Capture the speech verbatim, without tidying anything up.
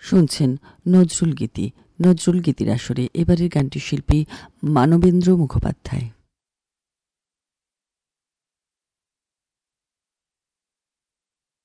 শুনছেন নজরুল গীতি। নজরুল গীতির আসরে এবারের গানটির শিল্পী মানবেন্দ্র মুখোপাধ্যায়।